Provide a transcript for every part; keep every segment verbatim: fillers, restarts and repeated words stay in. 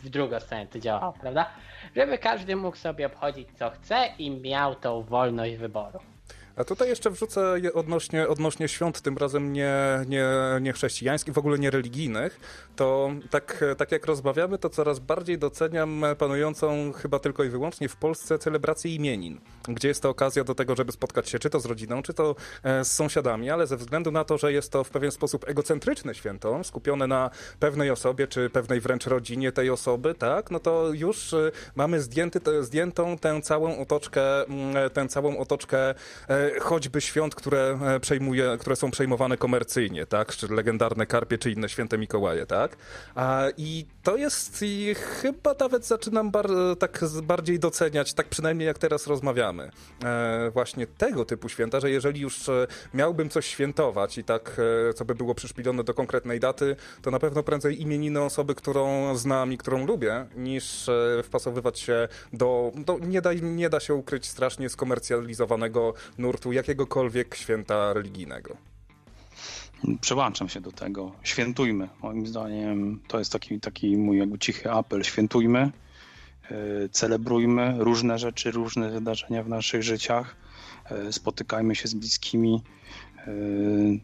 w drugą stronę to działało, prawda? Żeby każdy mógł sobie obchodzić co chce i miał tą wolność wyboru. A tutaj jeszcze wrzucę odnośnie, odnośnie świąt, tym razem nie, nie, nie chrześcijańskich, w ogóle nie religijnych, to tak, tak jak rozmawiamy, to coraz bardziej doceniam panującą chyba tylko i wyłącznie w Polsce celebrację imienin, gdzie jest to okazja do tego, żeby spotkać się czy to z rodziną, czy to z sąsiadami, ale ze względu na to, że jest to w pewien sposób egocentryczne święto, skupione na pewnej osobie, czy pewnej wręcz rodzinie tej osoby, tak, no to już mamy zdjęty, zdjętą tę całą otoczkę, tę całą otoczkę choćby świąt, które przejmuje, które są przejmowane komercyjnie, tak? Czy legendarne Karpie, czy inne święte Mikołaje, tak? A, I to jest, i chyba nawet zaczynam bar, tak bardziej doceniać, tak przynajmniej jak teraz rozmawiamy, e, właśnie tego typu święta, że jeżeli już miałbym coś świętować i tak, e, co by było przyszpilone do konkretnej daty, to na pewno prędzej imieniny osoby, którą znam i którą lubię, niż e, wpasowywać się do, do nie, da, nie da się ukryć strasznie skomercjalizowanego nurtu jakiegokolwiek święta religijnego. Przełączam się do tego. Świętujmy. Moim zdaniem to jest taki, taki mój jakby cichy apel. Świętujmy, yy, celebrujmy różne rzeczy, różne wydarzenia w naszych życiach. Yy, spotykajmy się z bliskimi. Yy,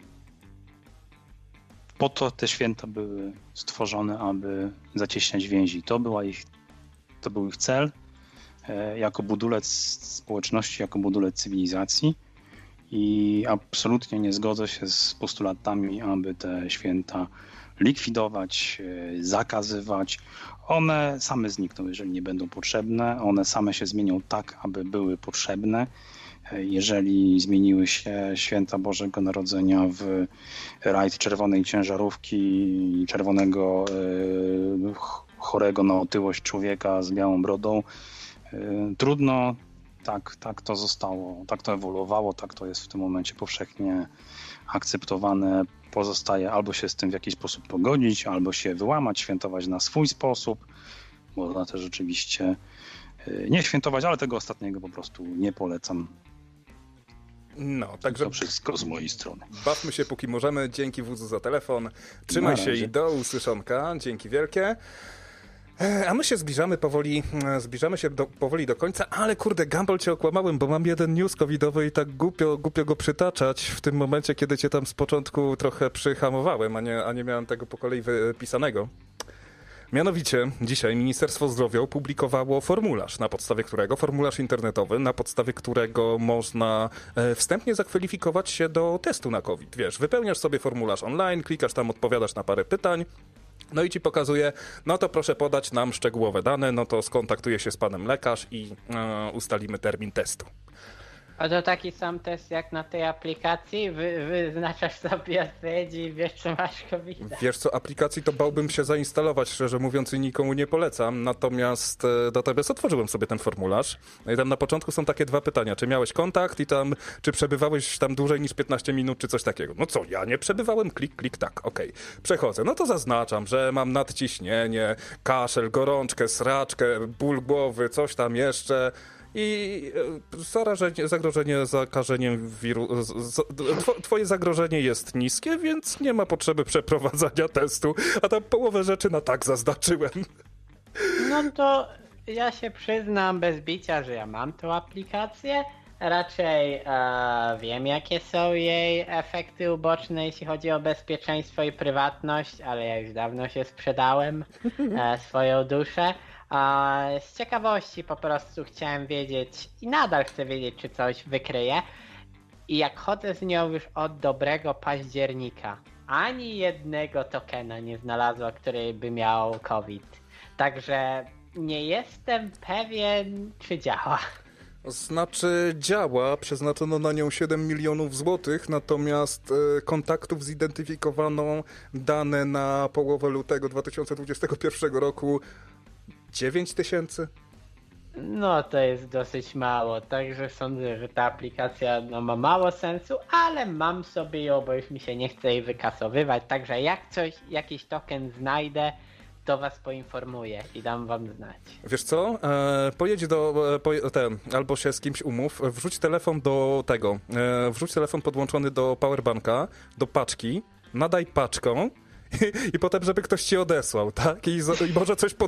po to te święta były stworzone, aby zacieśniać więzi. To, była ich, to był ich cel. Jako budulec społeczności, jako budulec cywilizacji i absolutnie nie zgodzę się z postulatami, aby te święta likwidować, zakazywać. One same znikną, jeżeli nie będą potrzebne. One same się zmienią tak, aby były potrzebne. Jeżeli zmieniły się święta Bożego Narodzenia w rajd czerwonej ciężarówki i czerwonego chorego na otyłość człowieka z białą brodą, trudno, tak, tak to zostało, tak to ewoluowało, tak to jest w tym momencie powszechnie akceptowane. Pozostaje albo się z tym w jakiś sposób pogodzić, albo się wyłamać, świętować na swój sposób. Można też rzeczywiście nie świętować, ale tego ostatniego po prostu nie polecam. No, także to wszystko z mojej strony. Bawmy się póki możemy. Dzięki Wódzu za telefon. Trzymaj się i do usłyszonka. Dzięki wielkie. A my się zbliżamy powoli, zbliżamy się do, powoli do końca, ale kurde, Gumball, cię okłamałem, bo mam jeden news covidowy i tak głupio, głupio go przytaczać w tym momencie, kiedy cię tam z początku trochę przyhamowałem, a nie, a nie miałem tego po kolei wypisanego. Mianowicie dzisiaj Ministerstwo Zdrowia opublikowało formularz, na podstawie którego, formularz internetowy, na podstawie którego można wstępnie zakwalifikować się do testu na COVID. Wiesz, wypełniasz sobie formularz online, klikasz tam, odpowiadasz na parę pytań, no i ci pokazuje, no to proszę podać nam szczegółowe dane, no to skontaktuje się z panem lekarz i e, ustalimy termin testu. A to taki sam test jak na tej aplikacji? Wy, wyznaczasz sobie odpowiedzi i wiesz, czy masz COVID. Wiesz co, aplikacji to bałbym się zainstalować, szczerze mówiąc, i nikomu nie polecam, natomiast, natomiast otworzyłem sobie ten formularz. No i tam na początku są takie dwa pytania, czy miałeś kontakt i tam, czy przebywałeś tam dłużej niż piętnaście minut, czy coś takiego. No co, ja nie przebywałem, klik, klik, tak, okej. Okay. Przechodzę, no to zaznaczam, że mam nadciśnienie, kaszel, gorączkę, sraczkę, ból głowy, coś tam jeszcze... I zarażenie, zagrożenie zakażeniem wirusa, twoje zagrożenie jest niskie, więc nie ma potrzeby przeprowadzania testu, a tam połowę rzeczy na tak zaznaczyłem. No to ja się przyznam bez bicia, że ja mam tą aplikację. Raczej e, wiem, jakie są jej efekty uboczne, jeśli chodzi o bezpieczeństwo i prywatność, ale ja już dawno się sprzedałem e, swoją duszę. A z ciekawości po prostu chciałem wiedzieć i nadal chcę wiedzieć, czy coś wykryje. I jak chodzę z nią już od dobrego października, ani jednego tokena nie znalazła, który by miał COVID. Także nie jestem pewien, czy działa. Znaczy działa, przeznaczono na nią siedem milionów złotych, natomiast e, kontaktów zidentyfikowano dane na połowę lutego dwa tysiące dwudziestego pierwszego roku dziewięć tysięcy. No to jest dosyć mało, także sądzę, że ta aplikacja no, ma mało sensu, ale mam sobie ją, bo już mi się nie chce jej wykasowywać, także jak coś, jakiś token znajdę, to was poinformuję i dam wam znać. Wiesz co, e, pojedź do, e, poje, te, albo się z kimś umów, wrzuć telefon do tego, e, wrzuć telefon podłączony do powerbanka, do paczki, nadaj paczką i, i potem, żeby ktoś ci odesłał, tak? I, I może coś pod